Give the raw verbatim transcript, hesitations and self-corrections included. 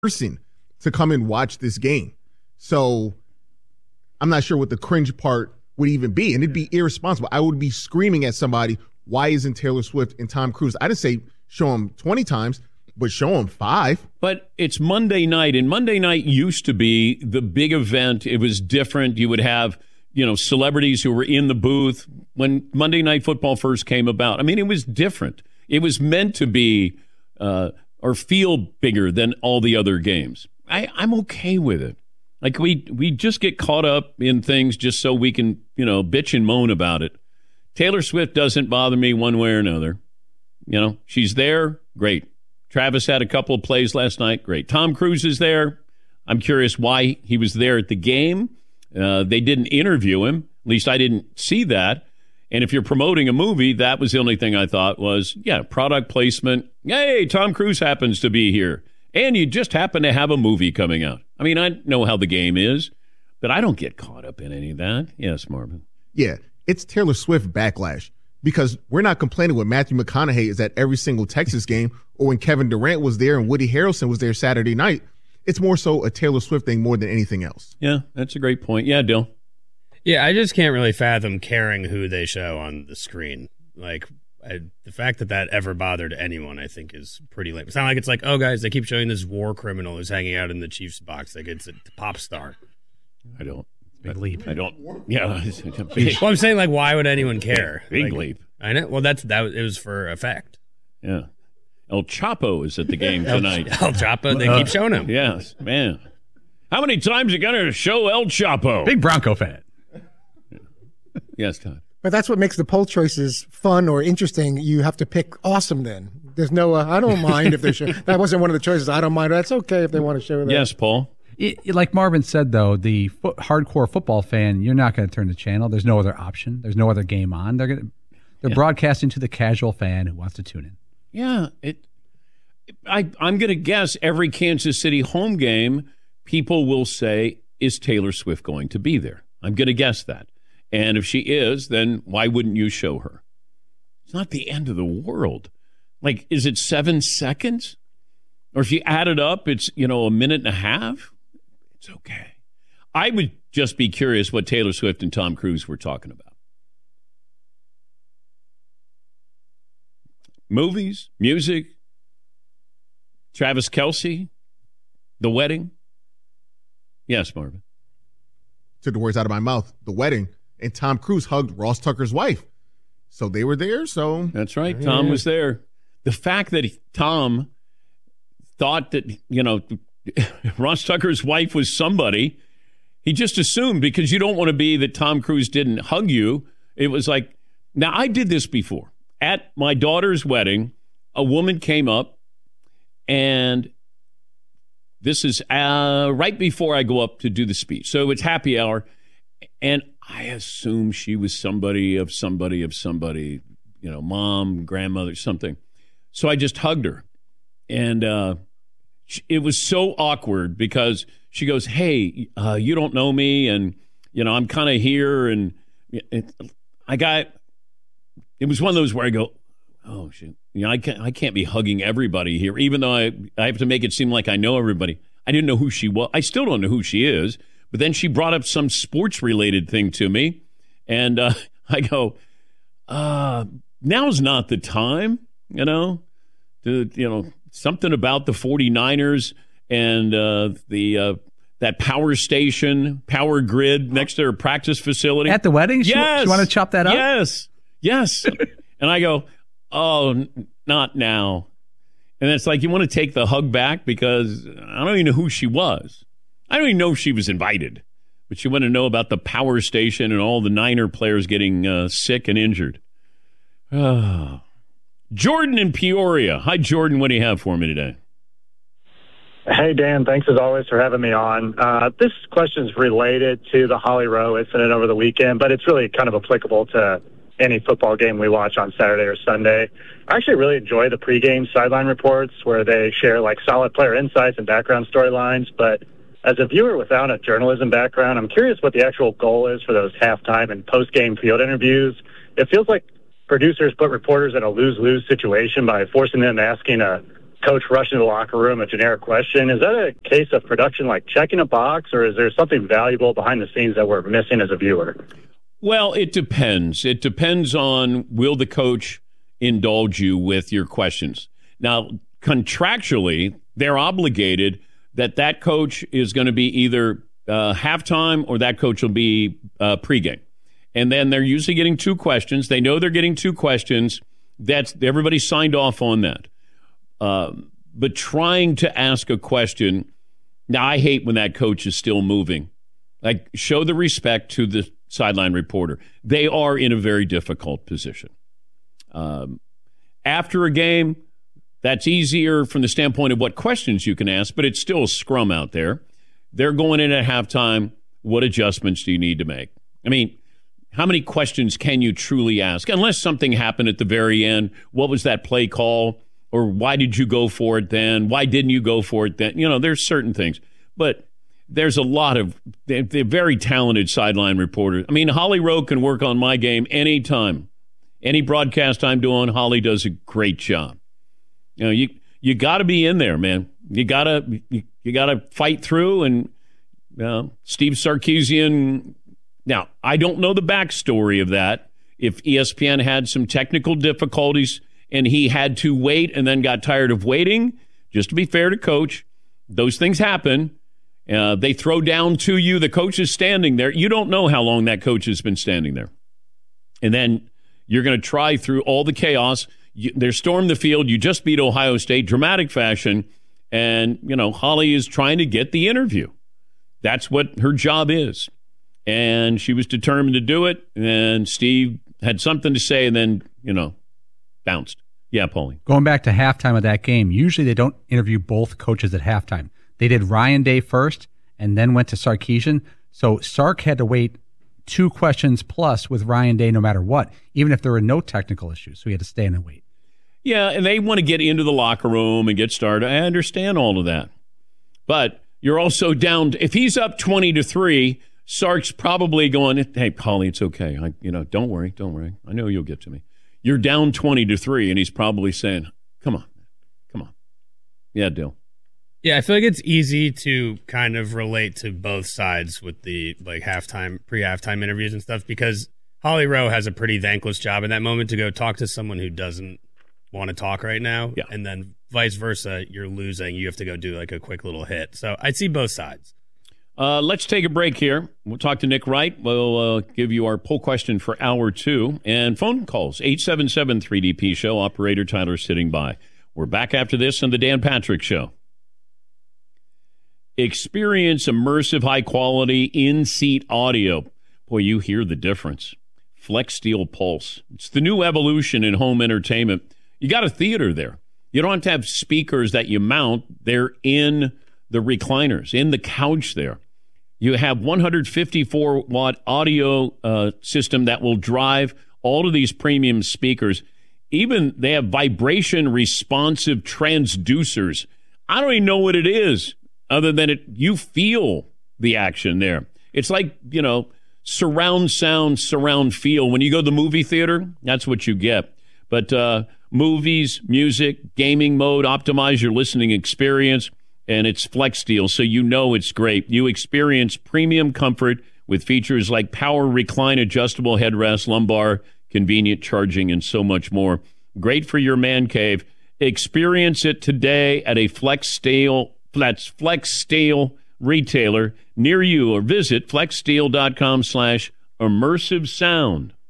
person to come and watch this game. So I'm not sure what the cringe part would even be. And it'd be irresponsible. I would be screaming at somebody, why isn't Taylor Swift and Tom Cruise? I didn't say show them twenty times, but show them five. But it's Monday night, and Monday night used to be the big event. It was different. You would have, you know, celebrities who were in the booth when Monday Night Football first came about. I mean, it was different. It was meant to be uh, or feel bigger than all the other games. I, I'm okay with it. Like, we, we just get caught up in things just so we can, you know, bitch and moan about it. Taylor Swift doesn't bother me one way or another. You know, she's there. Great. Travis had a couple of plays last night. Great. Tom Cruise is there. I'm curious why he was there at the game. Uh, they didn't interview him. At least I didn't see that. And if you're promoting a movie, that was the only thing I thought was, yeah, product placement. Hey, Tom Cruise happens to be here. And you just happen to have a movie coming out. I mean, I know how the game is, but I don't get caught up in any of that. Yes, Marvin. Yeah, it's Taylor Swift backlash, because we're not complaining when Matthew McConaughey is at every single Texas game or when Kevin Durant was there and Woody Harrelson was there Saturday night. It's more so a Taylor Swift thing more than anything else. Yeah, that's a great point. Yeah, Dill. Yeah, I just can't really fathom caring who they show on the screen. Like, I, the fact that that ever bothered anyone, I think, is pretty lame. It's not like it's like, oh, guys, they keep showing this war criminal who's hanging out in the Chiefs box. Like, it's a pop star. I don't. Big leap. I don't. Yeah. Big, well, I'm saying, like, why would anyone care? Big like, leap. I know. Well, that's that. It was for effect. Yeah. El Chapo is at the game tonight. El, El Chapo. They uh, keep showing him. Yes, man. How many times are you going to show El Chapo? Big Bronco fan. Yes, Todd. But that's what makes the poll choices fun or interesting. You have to pick awesome then. There's no, uh, I don't mind if they show. That wasn't one of the choices. I don't mind. That's okay if they want to show that. Yes, Paul. It, like Marvin said, though, the fo- hardcore football fan, you're not going to turn the channel. There's no other option. There's no other game on. They're gonna, they're yeah. broadcasting to the casual fan who wants to tune in. Yeah. It. I, I'm going to guess every Kansas City home game, people will say, is Taylor Swift going to be there? I'm going to guess that. And if she is, then why wouldn't you show her? It's not the end of the world. Like, is it seven seconds? Or if you add it up, it's, you know, a minute and a half? It's okay. I would just be curious what Taylor Swift and Tom Cruise were talking about. Movies, music, Travis Kelce, the wedding. Yes, Marvin. Took the words out of my mouth. The wedding. And Tom Cruise hugged Ross Tucker's wife. So they were there, so. That's right. Tom was there. The fact that he, Tom thought that, you know, Ross Tucker's wife was somebody, he just assumed, because you don't want to be that Tom Cruise didn't hug you. It was like, now I did this before. At my daughter's wedding, a woman came up, and this is uh, right before I go up to do the speech. So it's happy hour. And I assume she was somebody of somebody of somebody, you know, mom, grandmother, something. So I just hugged her. And uh, it was so awkward because she goes, hey, uh, you don't know me. And, you know, I'm kind of here. And it, I got, it was one of those where I go, oh, shit. You know, I can't, I can't be hugging everybody here, even though I, I have to make it seem like I know everybody. I didn't know who she was. I still don't know who she is. But then she brought up some sports-related thing to me, and uh, I go, uh, now's not the time, you know, to, you know, something about the 49ers and uh, the uh, that power station, power grid next to her practice facility. At the wedding? Yes. You want to chop that up? Yes. Yes. And I go, oh, n- not now. And it's like, you want to take the hug back because I don't even know who she was. I don't even know if she was invited, but she wanted to know about the power station and all the Niner players getting uh, sick and injured. Oh. Jordan in Peoria. Hi, Jordan. What do you have for me today? Hey, Dan. Thanks, as always, for having me on. Uh, this question is related to the Holly Rowe incident over the weekend, but it's really kind of applicable to any football game we watch on Saturday or Sunday. I actually really enjoy the pregame sideline reports where they share, like, solid player insights and background storylines, but as a viewer without a journalism background, I'm curious what the actual goal is for those halftime and post-game field interviews. It feels like producers put reporters in a lose-lose situation by forcing them asking a coach rush into the locker room, a generic question. Is that a case of production like checking a box, or is there something valuable behind the scenes that we're missing as a viewer? Well, it depends. It depends on will the coach indulge you with your questions. Now, contractually, they're obligated that that coach is going to be either uh, halftime or that coach will be uh, pregame. And then they're usually getting two questions. They know they're getting two questions. That's everybody signed off on that. Uh, but trying to ask a question, now I hate when that coach is still moving. Like, show the respect to the sideline reporter. They are in a very difficult position. Um, after a game, that's easier from the standpoint of what questions you can ask, but it's still a scrum out there. They're going in at halftime. What adjustments do you need to make? I mean, how many questions can you truly ask? Unless something happened at the very end. What was that play call? Or why did you go for it then? Why didn't you go for it then? You know, there's certain things. But there's a lot of they're, they're very talented sideline reporters. I mean, Holly Rowe can work on my game anytime. Any broadcast I'm doing, Holly does a great job. You know, you you got to be in there, man. You gotta you, you gotta fight through. And uh, Steve Sarkisian. Now, I don't know the backstory of that. If E S P N had some technical difficulties and he had to wait and then got tired of waiting, just to be fair to coach, those things happen. Uh, they throw down to you. The coach is standing there. You don't know how long that coach has been standing there. And then you're going to try through all the chaos. You, they're stormed the field. You just beat Ohio State, dramatic fashion. And, you know, Holly is trying to get the interview. That's what her job is. And she was determined to do it. And Steve had something to say and then, you know, bounced. Yeah, Paulie. Going back to halftime of that game, usually they don't interview both coaches at halftime. They did Ryan Day first and then went to Sarkisian. So Sark had to wait two questions plus with Ryan Day no matter what, even if there were no technical issues. So he had to stand and wait. Yeah, and they want to get into the locker room and get started. I understand all of that. But you're also down. If he's up twenty to three, Sark's probably going, hey, Holly, it's okay. I, you know, don't worry, don't worry. I know you'll get to me. You're down twenty to three, and he's probably saying, come on, come on. Yeah, Dill. Yeah, I feel like it's easy to kind of relate to both sides with the like halftime, pre-halftime interviews and stuff, because Holly Rowe has a pretty thankless job in that moment to go talk to someone who doesn't want to talk right now. Yeah. And then vice versa, you're losing. You have to go do like a quick little hit. So I see both sides. Uh, let's take a break here. We'll talk to Nick Wright. We'll uh, give you our poll question for hour two. And phone calls, eight seven seven three D P show. Operator Tyler sitting by. We're back after this on the Dan Patrick Show. Experience immersive, high-quality, in-seat audio. Boy, you hear the difference. Flex Steel Pulse. It's the new evolution in home entertainment. You got a theater there. You don't have to have speakers that you mount. They're in the recliners, in the couch there. You have one hundred fifty-four watt audio uh, system that will drive all of these premium speakers. Even they have vibration responsive transducers. I don't even know what it is other than it you feel the action there. It's like, you know, surround sound, surround feel. When you go to the movie theater, that's what you get. But uh, movies, music, gaming mode, optimize your listening experience. And it's Flex Steel, so you know it's great. You experience premium comfort with features like power recline adjustable headrest, lumbar, convenient charging, and so much more. Great for your man cave. Experience it today at a Flex Steel, that's Flex Steel retailer near you, or visit flexsteel.com slash immersive sound.